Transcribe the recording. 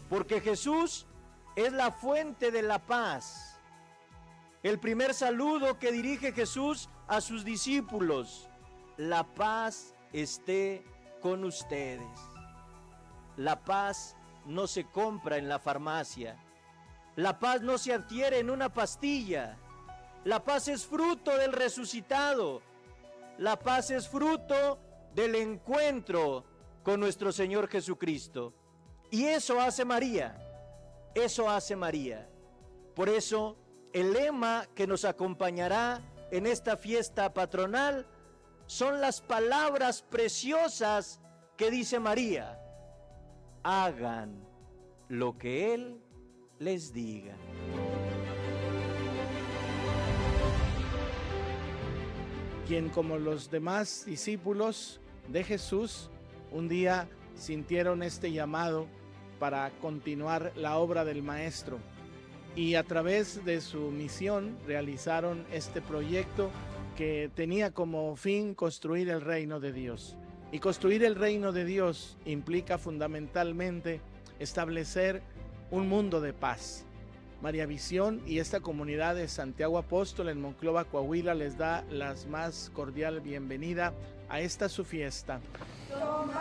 porque Jesús es la fuente de la paz. El primer saludo que dirige Jesús a sus discípulos: la paz esté con ustedes. La paz no se compra en la farmacia. La paz no se adquiere en una pastilla. La paz es fruto del resucitado. La paz es fruto del encuentro con nuestro Señor Jesucristo. Y eso hace María. Eso hace María. Por eso, el lema que nos acompañará en esta fiesta patronal son las palabras preciosas que dice María: hagan lo que Él les diga. Quien, como los demás discípulos de Jesús, un día sintieron este llamado para continuar la obra del Maestro, y a través de su misión realizaron este proyecto que tenía como fin construir el reino de Dios. Y construir el reino de Dios implica fundamentalmente establecer un mundo de paz. María Visión y esta comunidad de Santiago Apóstol en Monclova, Coahuila, les da la más cordial bienvenida a esta su fiesta.